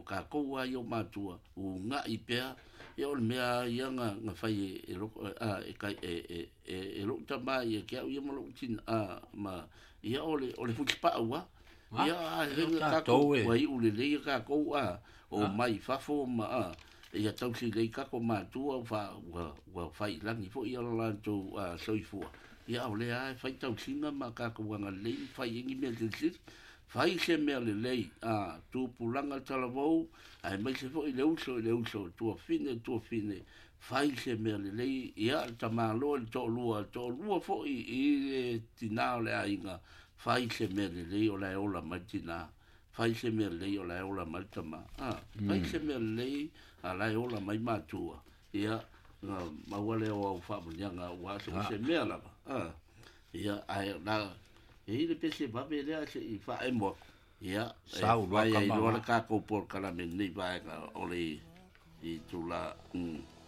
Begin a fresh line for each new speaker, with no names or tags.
ka ko wa yo matua u nga I pea e o mea ia nga whai e roko e roko ta mai e kia ia malo tin ma ia ole fuki pa ua ia henga ka ko wai ule le ka ko o mai fafo ma ia tau si le ka ko matua wa fai langi fo ia la to soifua ia ole ai fai tau singa ma ka ko nga le fai ingi me te fai se mea le tu pulanga talavou ai mai se fo I le uso tu fine fai se mea le ia tamalo to lua fo I tina le ainga fai se mea le ola matina fai se mea le ola matama fai se mea le ala ola mai matua ia mawale o fa bunyanga wa se mea la ia ai na e le pese va vele a se I fa e mo ia
sau
vai ai lo ka ko por kala me nei vai ole I tula